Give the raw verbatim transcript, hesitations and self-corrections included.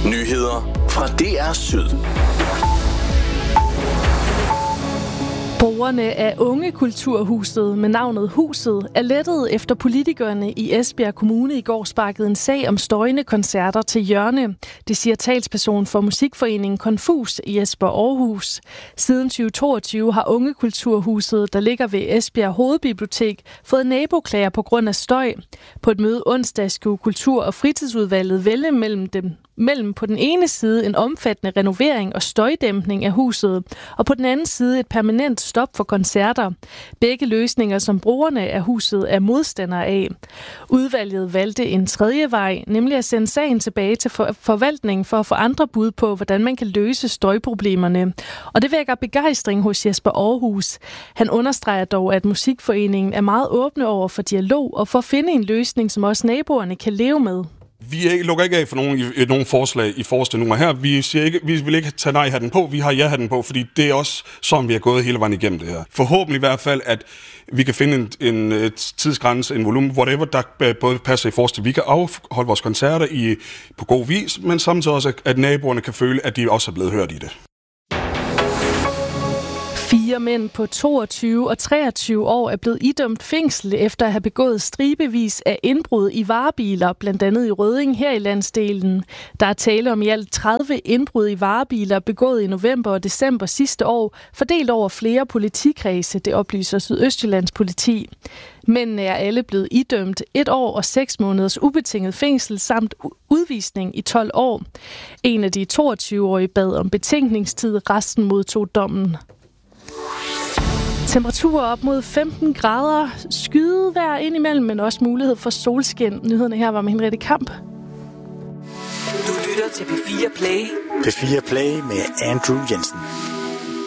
Nyheder fra D R Syd. Brugerne af Ungekulturhuset med navnet Huset er lettet efter politikerne i Esbjerg Kommune i går sparkede en sag om støjende koncerter til hjørne. Det siger talsperson for musikforeningen Confus i Esbjerg Aarhus. Siden tyve toogtyve har Ungekulturhuset, der ligger ved Esbjerg Hovedbibliotek, fået naboklager på grund af støj. På et møde onsdag skulle Kultur- og Fritidsudvalget vælge mellem dem mellem på den ene side en omfattende renovering og støjdæmpning af huset, og på den anden side et permanent stop for koncerter. Begge løsninger, som brugerne af huset er modstandere af. Udvalget valgte en tredje vej, nemlig at sende sagen tilbage til for- forvaltningen for at få andre bud på, hvordan man kan løse støjproblemerne. Og det vækker begejstring hos Jesper Aarhus. Han understreger dog, at musikforeningen er meget åbne over for dialog og for at finde en løsning, som også naboerne kan leve med. Vi lukker ikke af for nogen, i, nogen forslag i forreste nummer her. Vi siger ikke, vi vil ikke tage nej-hatten på, vi har ja-hatten på, fordi det er også sådan, vi har gået hele vejen igennem det her. Forhåbentlig i hvert fald, at vi kan finde en, en et tidsgrænse, en volumen, whatever, der både passer i forreste. Vi kan afholde vores koncerter i, på god vis, men samtidig også, at naboerne kan føle, at de også er blevet hørt i det. Fire mænd på toogtyve og treogtyve år er blevet idømt fængsel efter at have begået stribevis af indbrud i varebiler, blandt andet i Rødding her i landsdelen. Der er tale om i alt tredive indbrud i varebiler begået i november og december sidste år, fordelt over flere politikredse, det oplyser Sydøstjyllands politi. Mændene er alle blevet idømt et år og seks måneders ubetinget fængsel samt udvisning i tolv år. En af de toogtyve-årige bad om betænkningstid, resten modtog dommen. Temperaturer op mod femten grader, skydevejr indimellem, men også mulighed for solskin. Nyhederne her var med Henriette Kamp. Du lytter til P fire Play. P fire Play med Andrew Jensen.